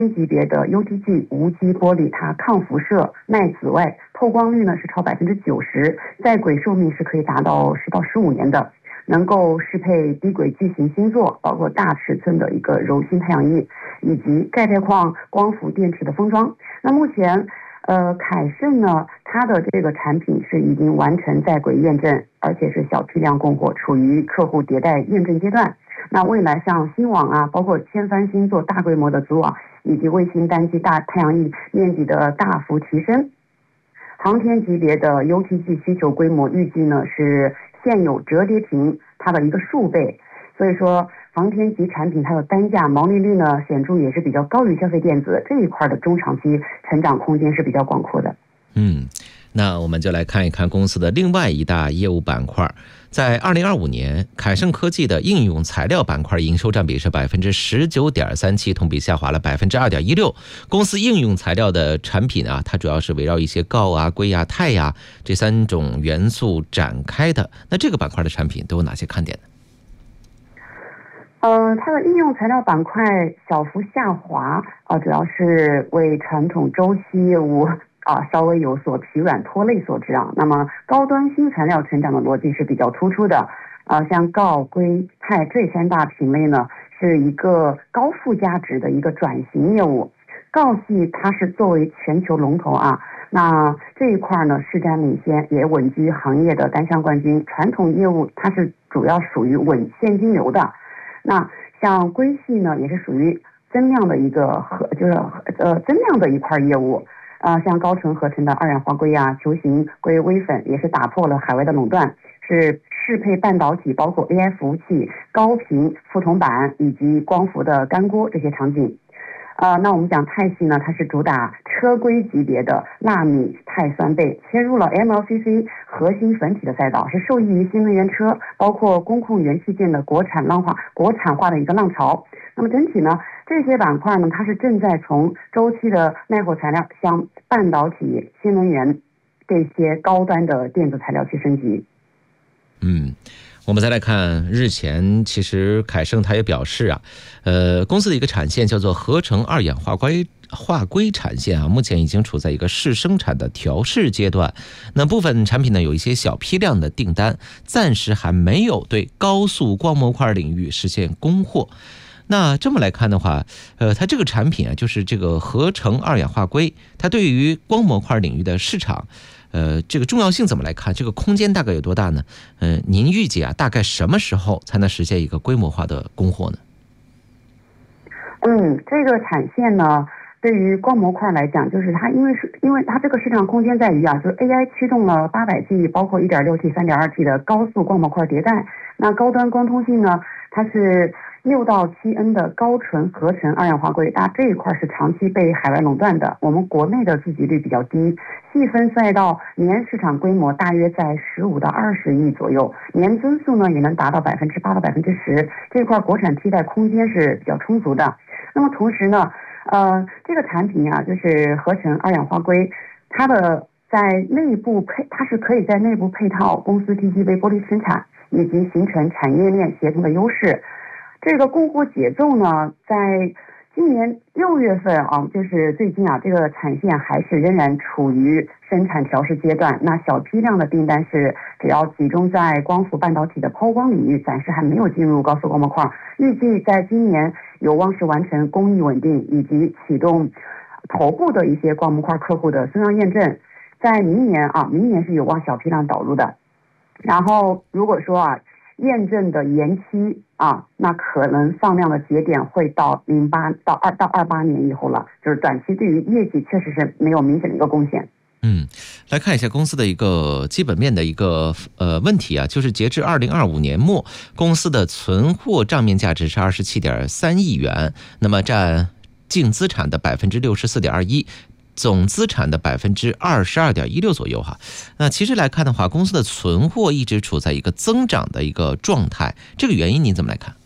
级别的 UTG 无机玻璃，它抗辐射、耐紫外，透光率呢是超90%，在轨寿命是可以达到10到15年的，能够适配低轨巨型星座，包括大尺寸的一个柔性太阳翼，以及钙钛矿光伏电池的封装。那目前凯盛呢，它的这个产品是已经完成在轨验证，而且是小批量供货，处于客户迭代验证阶段。那未来像星网啊，包括千帆星座大规模的组网，以及卫星单机大太阳翼面积的大幅提升，航天级别的 UTG 需求规模预计呢是现有折叠屏它的一个数倍。所以说航天级产品它的单价毛利率呢显著也是比较高于消费电子，这一块的中长期成长空间是比较广阔的。 那我们就来看一看公司的另外一大业务板块。在2025年，凯盛科技的应用材料板块营收占比是19.37%，同比下滑了2.16%。公司应用材料的产品啊，它主要是围绕一些锆啊、硅啊、钛呀这3种元素展开的。那这个板块的产品都有哪些看点呢？ 它的应用材料板块小幅下滑，主要是为传统周期业务稍微有所疲软拖累所致啊。那么高端新材料成长的逻辑是比较突出的，像锆、硅、钛这3大品类呢，是一个高附加值的一个转型业务。锆系它是作为全球龙头啊，那这一块呢市占领先，也稳居行业的单项冠军。传统业务它是主要属于稳现金流的。那像硅系呢，也是属于增量的一个增量的一块业务。像高纯合成的二氧化硅啊、球形硅微粉也是打破了海外的垄断，是适配半导体，包括 AI 服务器、高频覆铜板以及光伏的干锅这些场景。那我们讲钛系呢，它是主打车规级别的纳米钛酸钡，切入了 MLCC 核心粉体的赛道，是受益于新能源车包括工控元器件的国产化的一个浪潮。那么整体呢，这些板块呢，它是正在从周期的耐火材料向半导体、新能源这些高端的电子材料去升级。 我们再来看，日前其实凯盛它也表示啊，公司的一个产线叫做合成二氧化硅产线啊，目前已经处在一个试生产的调试阶段。那部分产品呢有一些小批量的订单，暂时还没有对高速光模块领域实现供货。那这么来看的话，它这个产品啊，就是这个合成二氧化硅，它对于光模块领域的市场，这个重要性怎么来看？这个空间大概有多大呢？您预计啊，大概什么时候才能实现一个规模化的供货呢？ 这个产线呢，对于光模块来讲，就是它因为它这个市场空间在于就是 AI 驱动了800G 包括 1.6T、3.2T 的高速光模块迭代。那高端光通信呢，它是6到7N 的高纯合成二氧化硅，那这一块是长期被海外垄断的，我们国内的自给率比较低，细分赛道年市场规模大约在15到20亿左右，年增速呢也能达到8%到10%，这块国产替代空间是比较充足的。那么同时呢，这个产品啊，就是合成二氧化硅，它是可以在内部配套公司 TGV 玻璃生产，以及形成产业链协同的优势。这个供货节奏呢，在今年6月份就是最近这个产线还是仍然处于生产调试阶段。那小批量的订单是主要集中在光伏半导体的抛光领域，暂时还没有进入高速光模块。预计在今年有望是完成工艺稳定以及启动头部的一些光模块客户的增量验证。在明年是有望小批量导入的。然后如果说验证的延期那可能放量的节点会到28年以后了，就是短期对于业绩确实是没有明显的一个贡献。 来看一下公司的一个基本面的一个问题啊，就是截至2025年末，公司的存货账面价值是27.3亿元，那么占净资产的64.21%。总资产的22.16%左右哈。那其实来看的话，公司的存货一直处在一个增长的一个状态，这个原因您怎么来看？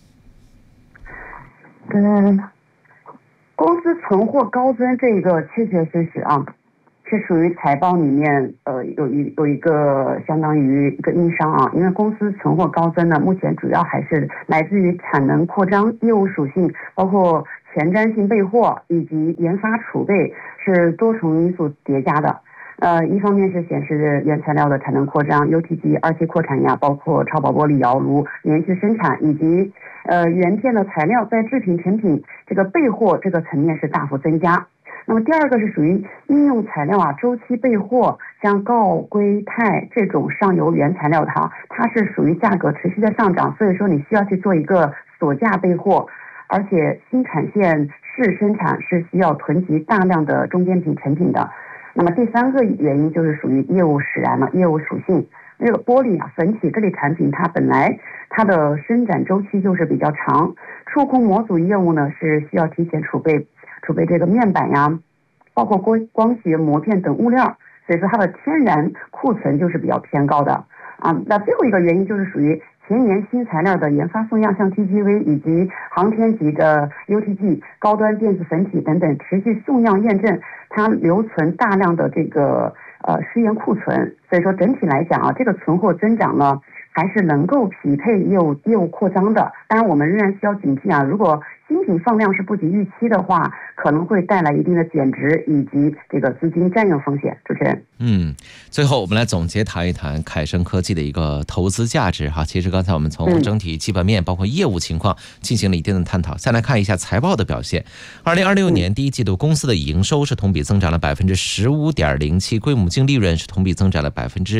公司存货高增这个确确实实是属于财报里面有一个相当于一个硬伤因为公司存货高增呢，目前主要还是来自于产能扩张、业务属性，包括前瞻性备货以及研发储备是多重因素叠加的。一方面是显示原材料的产能扩张 ，UTG 二期扩产呀，包括超薄玻璃窑炉连续生产，以及原片的材料在制品成品这个备货这个层面是大幅增加。那么第二个是属于应用材料周期备货，像锆、硅、钛这种上游原材料它是属于价格持续的上涨，所以说你需要去做一个锁价备货，而且新产线试生产是需要囤积大量的中间品成品的。那么第三个原因就是属于业务使然了，业务属性。这个玻璃粉体这类产品，它本来它的生产周期就是比较长，触控模组业务呢是需要提前储备这个面板呀，包括光学膜片等物料，所以说它的天然库存就是比较偏高的那最后一个原因就是属于前沿新材料的研发送样，像 TGV 以及航天级的 UTG 高端电子粉体等等持续送样验证，它留存大量的这个试验库存，所以说整体来讲这个存货增长呢还是能够匹配业务扩张的。当然我们仍然需要警惕如果新品放量是不及预期的话，可能会带来一定的减值以及这个资金占用风险。主持人， 最后我们来总结谈一谈凯盛科技的一个投资价值其实刚才我们从整体基本面包括业务情况进行了一定的探讨，再来看一下财报的表现。2026年第一季度公司的营收是同比增长了 15.07%， 规模净利润是同比增长了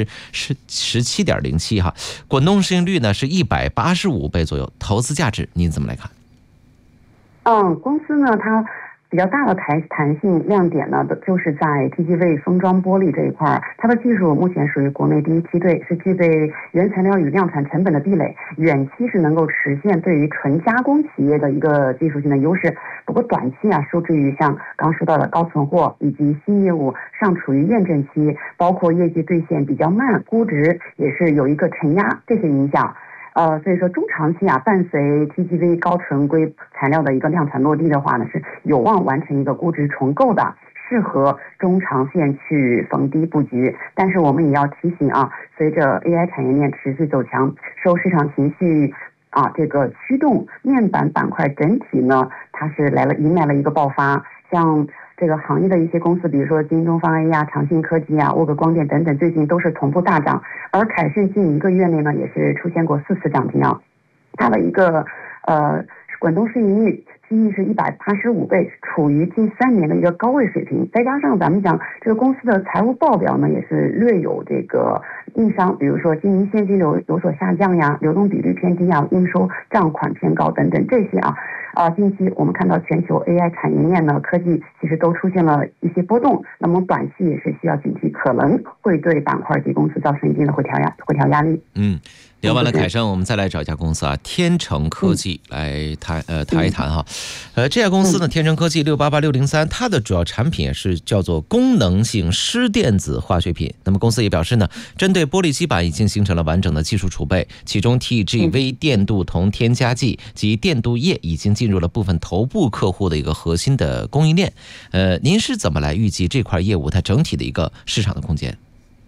17.07%， 滚动市盈率呢是185倍左右，投资价值您怎么来看？ 公司呢它比较大的弹性亮点呢，就是在 TGV 封装玻璃这一块，它的技术目前属于国内第一梯队，是具备原材料与量产成本的壁垒，远期是能够实现对于纯加工企业的一个技术性的优势。不过短期受制于像刚说到的高存货以及新业务尚处于验证期，包括业绩兑现比较慢，估值也是有一个承压这些影响。所以说中长期伴随 TGV 高纯硅材料的一个量产落地的话呢，是有望完成一个估值重构的，适合中长线去逢低布局。但是我们也要提醒随着 AI 产业链持续走强，受市场情绪这个驱动，面板板块整体呢它是迎来了一个爆发，像这个行业的一些公司，比如说京东方 A 长信科技沃格光电等等，最近都是同步大涨。而凯盛近1个月内呢，也是出现过4次涨停它的一个滚动市盈率PE是185倍，处于近3年的一个高位水平。再加上咱们讲这个公司的财务报表呢，也是略有这个硬伤，比如说经营现金流有所下降流动比率偏低应收账款偏高等等这些近期我们看到全球 AI 产业链呢，科技其实都出现了一些波动，那么短期也是需要警惕，可能会对板块及公司造成一定的回调压力。 聊完了凯盛，我们再来找一家公司天成科技来谈一谈这家公司呢，天成科技688603，它的主要产品是叫做功能性湿电子化学品。那么公司也表示呢，针对玻璃基板已经形成了完整的技术储备，其中 TGV 电镀铜添加剂及电镀液已经进入了部分头部客户的一个核心的供应链。您是怎么来预计这块业务它整体的一个市场的空间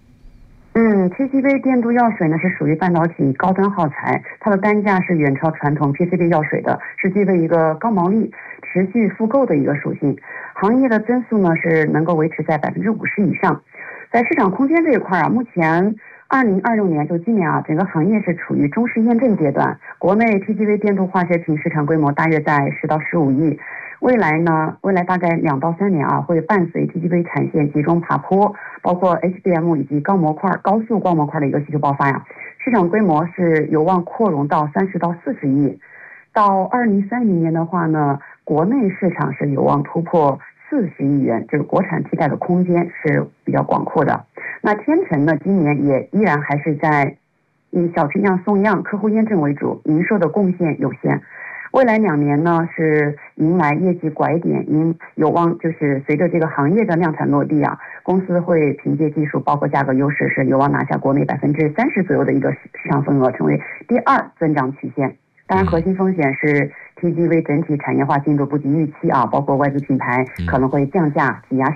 ？TGV 电镀药水呢是属于半导体高端耗材，它的单价是远超传统 PCB 药水的，是具备一个高毛利、持续复购的一个属性。行业的增速呢是能够维持在50%以上。在市场空间这一块目前2026年就今年整个行业是处于中试验证阶段，国内 TGV 电镀化学品市场规模大约在10到15亿。未来大概2到3年会伴随 TGV 产线集中爬坡，包括 HBM 以及高速光模块的一个需求爆发市场规模是有望扩容到30到40亿。到2030年的话呢，国内市场是有望突破40亿元，这个国产替代的空间是比较广阔的。那天成呢，今年也依然还是在以小批量送样、客户验证为主，营收的贡献有限。未来2年呢是迎来业绩拐点，有望就是随着这个行业的量产落地公司会凭借技术包括价格优势，是有望拿下国内30%左右的一个市场份额，成为第2增长曲线。当然核心风险是 TGV 整体产业化进度不及预期包括外资品牌可能会降价挤压市场。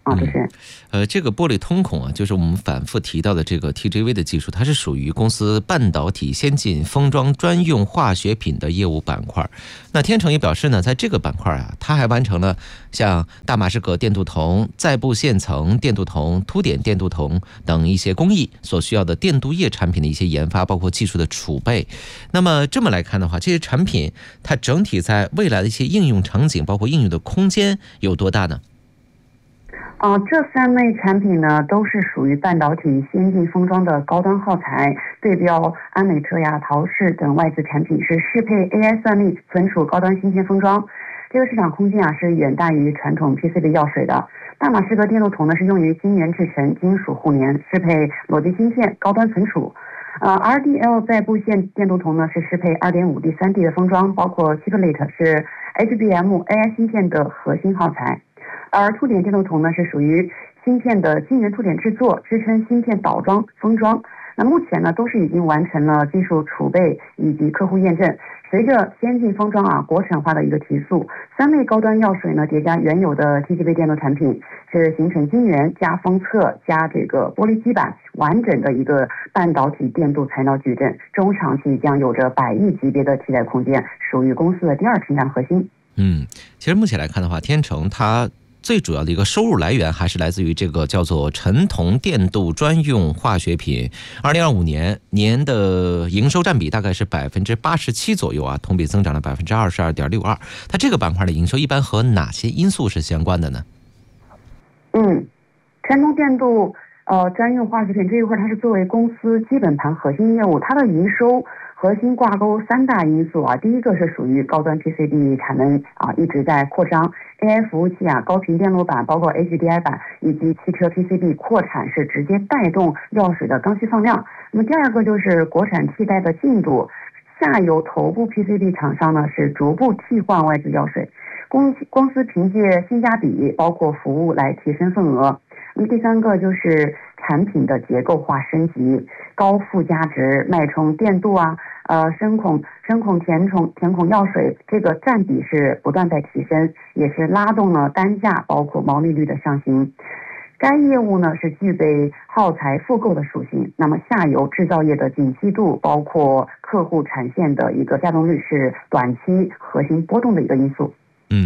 主持人。 这个玻璃通孔啊，就是我们反复提到的这个 TGV 的技术，它是属于公司半导体先进封装专用化学品的业务板块。那天成也表示呢，在这个板块啊，它还完成了像大马士革电镀铜、再布线层电镀铜、凸点电镀铜等一些工艺所需要的电镀液产品的一些研发，包括技术的储备。那么这么来看的话，这些产品它整体在未来的一些应用场景，包括应用的空间有多大呢？ 这3类产品呢，都是属于半导体先进封装的高端耗材，对标安美车呀、陶氏等外资产品，是适配 AI 算力存储高端芯片封装。这个市场空间啊，是远大于传统 PCB 药水的。大马士革电镀铜呢，是用于晶圆制成、金属互联，适配裸机芯片高端存储。RDL 再布线电镀铜呢，是适配 2.5D、3D 的封装，包括 chiplet 是 HBM AI 芯片的核心耗材。而凸点电镀铜呢，是属于芯片的晶圆凸点制作，支撑芯片倒装、封装。那目前呢，都是已经完成了技术储备以及客户验证。随着先进封装国产化的一个提速，3类高端药水呢叠加原有的 TGV 电镀产品，是形成晶圆加封测加这个玻璃基板完整的一个半导体电镀材料矩阵，中长期将有着100亿级别的替代空间，属于公司的第2成长核心。 其实目前来看的话，天成它最主要的一个收入来源还是来自于这个叫做沉铜电镀专用化学品。2025年的营收占比大概是87%左右啊，同比增长了22.62%。它这个板块的营收一般和哪些因素是相关的呢？ 沉铜电镀专用化学品这一块，它是作为公司基本盘核心业务，它的营收核心挂钩3大因素第一个是属于高端 PCB 产能一直在扩张， AI 服务器高频电路板包括 HDI 板以及汽车 PCB 扩产是直接带动药水的刚需放量。那么第2个就是国产替代的进度，下游头部 PCB 厂商呢是逐步替换外资药水，公司凭借性价比包括服务来提升份额。那么第3个就是产品的结构化升级，高附加值脉冲电镀深孔填孔药水这个占比是不断在提升，也是拉动了单价包括毛利率的上行。该业务呢是具备耗材复购的属性，那么下游制造业的景气度包括客户产线的一个稼动率是短期核心波动的一个因素。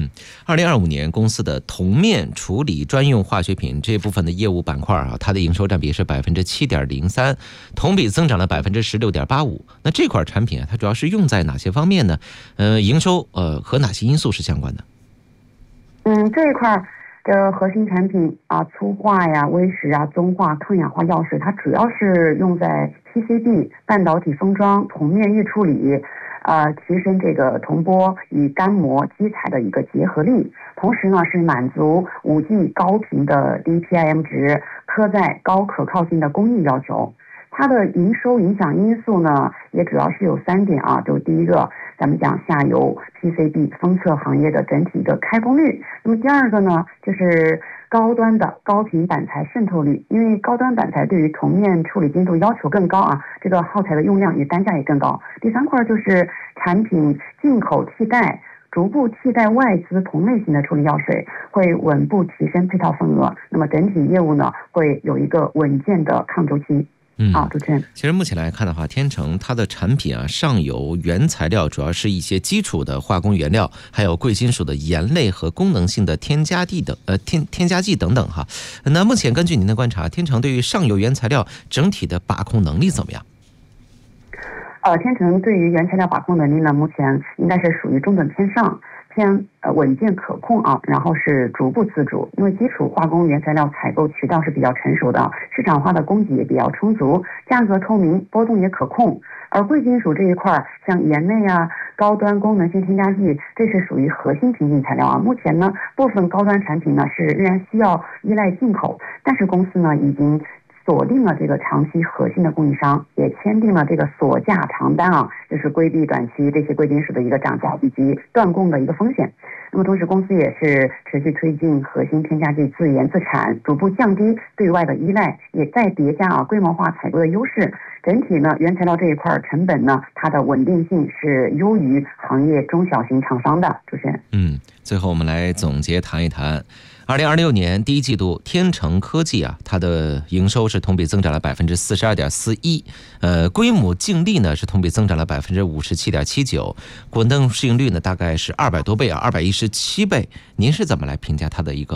2025年公司的铜面处理专用化学品这部分的业务板块它的营收占比是7.03%，同比增长了16.85%。那这块产品它主要是用在哪些方面呢？营收和哪些因素是相关的？ 这一块的核心产品粗化呀、微石棕化、抗氧化药水，它主要是用在 PCB 半导体封装、铜面预处理。提升这个铜箔与干膜基材的一个结合力，同时呢是满足5G 高频的 DPIM 值、刻在高可靠性的工艺要求。它的营收影响因素呢，也主要是有3点就第一个，咱们讲下游 PCB 封测行业的整体的开工率。那么第2个呢，就是高端的高频板材渗透率，因为高端板材对于铜面处理精度要求更高这个耗材的用量与单价也更高。第3块就是产品进口替代，逐步替代外资同类型的处理药水，会稳步提升配套份额。那么整体业务呢，会有一个稳健的抗周期。主持人， 其实目前来看的话，天成它的产品上游原材料主要是一些基础的化工原料，还有贵金属的盐类和功能性的添加剂等等那目前根据您的观察，天成对于上游原材料整体的把控能力怎么样？ 天成对于原材料把控能力呢，目前应该是属于中等偏上，偏稳健可控然后是逐步自主，因为基础化工原材料采购渠道是比较成熟的，市场化的供给也比较充足，价格透明，波动也可控。而贵金属这一块，像盐类高端功能性添加剂，这是属于核心瓶颈材料目前呢，部分高端产品呢是仍然需要依赖进口，但是公司呢已经锁定了这个长期核心的供应商，也签订了这个锁价长单就是规避短期这些贵金属的一个涨价以及断供的一个风险。那么同时公司也是持续推进核心添加剂自研自产，逐步降低对外的依赖，也再叠加规模化采购的优势。整体呢，原材料这一块成本呢，它的稳定性是优于行业中小型厂商的。主持人， 最后我们来总结谈一谈 2026年第一季度，天成科技啊，它的营收是同比增长了42.41%，规模净利呢是同比增长了57.79%，滚动市盈率呢大概是200多倍啊，217倍。您是怎么来评价它的一个